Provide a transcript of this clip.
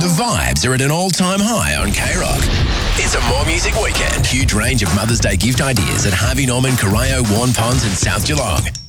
The vibes are at an all-time high on K-Rock. It's a More Music Weekend. Huge range of Mother's Day gift ideas at Harvey Norman, Corio, Warren Ponds and South Geelong.